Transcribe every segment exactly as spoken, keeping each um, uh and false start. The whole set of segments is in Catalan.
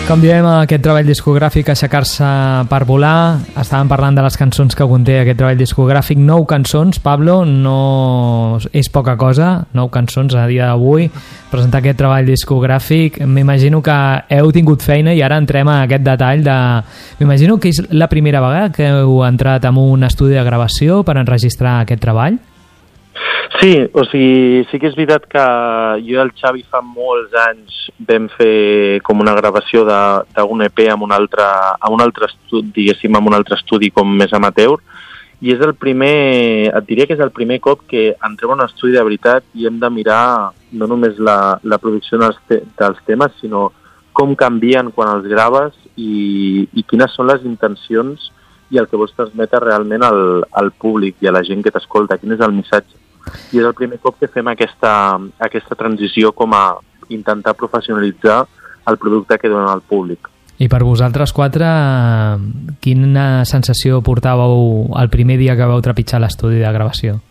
Com diem, aquest treball discogràfic Aixecar-se per volar, estàvem parlant de les cançons que conté aquest treball discogràfic, nou cançons, Pablo, no és poca cosa, nou cançons a dia d'avui, presentar aquest treball discogràfic, m'imagino que heu tingut feina i ara entrem a aquest detall de... M'imagino que és la primera vegada que heu entrat en un estudi de gravació per enregistrar aquest treball? Sí, o sigui, sí que és veritat que jo i el Xavi fa molts anys vam fer com una gravació d'un E P amb un altre, amb un altre estudi, diguéssim, amb un altre estudi com més amateur, i és el primer, et diria que és el primer cop que entrem en un estudi de veritat i hem de mirar no només la, la producció dels, te, dels temes, sinó com canvien quan els graves i, i quines són les intencions i el que vols transmetre realment al, al públic i a la gent que t'escolta, quin és el missatge. I és el primer cop que fem aquesta, aquesta transició com a intentar professionalitzar el producte que dona al públic. I per vosaltres quatre, quina sensació portàveu el primer dia que vau trepitjar l'estudi de gravació?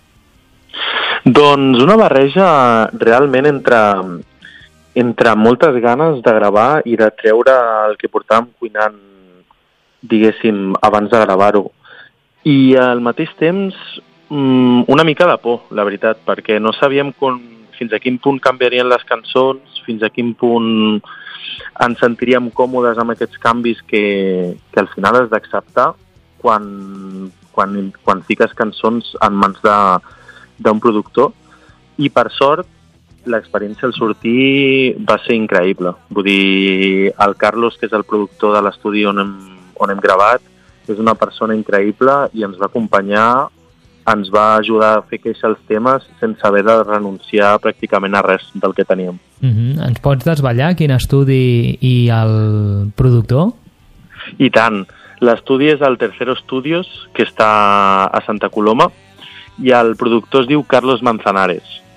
Doncs una barreja realment entre, entre moltes ganes de gravar i de treure el que portàvem cuinant, diguéssim, abans de gravar-ho. I al mateix temps una mica de por, la veritat, perquè no sabíem com, fins a quin punt canviarien les cançons, fins a quin punt ens sentiríem còmodes amb aquests canvis que, que al final has d'acceptar quan, quan, quan fiques cançons en mans d'un productor. I per sort, l'experiència al sortir va ser increïble. Vull dir, el Carlos, que és el productor de l'estudi on hem, on hem gravat, és una persona increïble i ens va acompanyar, ens va ajudar a fer créixer els temes sense haver de renunciar pràcticament a res del que teníem. Uh-huh. Ens pots desvetllar quin estudi i el productor? I tant. L'estudi és el Tercero Studios, que està a Santa Coloma, i el productor es diu Carlos Manzanares.